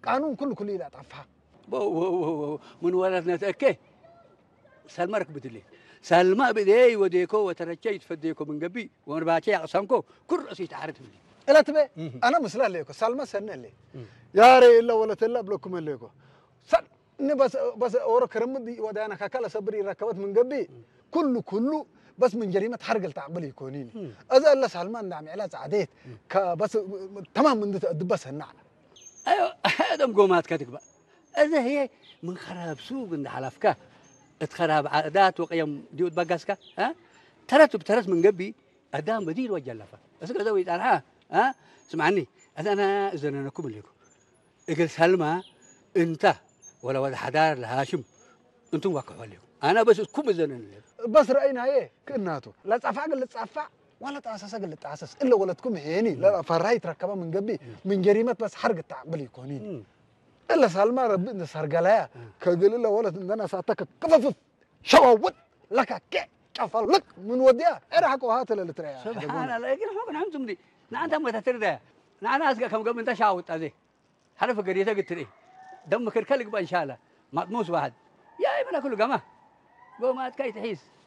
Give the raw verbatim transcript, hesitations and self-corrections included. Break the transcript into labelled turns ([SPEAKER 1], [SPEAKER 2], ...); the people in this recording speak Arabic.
[SPEAKER 1] قانون كله كله لا طفها
[SPEAKER 2] من ولدنا تأكي سلمى ركبت لي سلمى بدي وديكو وترجيت فديكو من قبي ورباكي عصامكو كل رأسي تعرف مني
[SPEAKER 1] إلا تبي أنا مسلا ليكو سلمى سنة لي يا ري إلا ولا تلا بلوكم ليكو سن بس بس أورا كرمدي ودانا كاكلا صبري ركبت من قبي كله كله بس من جريمة حرق التعبلي يكونين إذا إلا سلمان نعم علاج عديت كبس تمام من دبس النعم
[SPEAKER 2] أيوة هذا مقومات كاتك بقى إذا هي من خراب سوق عند حلفك اتخراب عادات وقيم ديود بقاسك ها ترتب ترت من قبي أدام بديل وجلفه بس كذا ويتعال ها ها سمعني أنا أنا إذا أنا كم لكم إقل سلمى أنت ولا ولد حدار لهاشم أنتم واقعوا لكم أنا بس كم إذا أنا
[SPEAKER 1] بس رأينا إيه كناتو لا تصفع قل تصفع ولا تأسس قل تأسس إلا ولدكم هيني لا فراي تركبها من قبي من جريمة بس حرق التعبلي يكونين إلا سلمى ربنا سرقلها كقول إلا ولد إن أنا سأتك كفف شووت لك كي كفل لك من وديها إرحكوا هات اللي تريها
[SPEAKER 2] سبحان الله يقول هو كان عندهم دي نعم تم تتردى نعم ناس كم قبل أنت شاوت هذه حرف قريتك تري دم كركلك بإن شاء الله مطموس واحد يا ابن كله جماعة قوم ما تكاي تحيس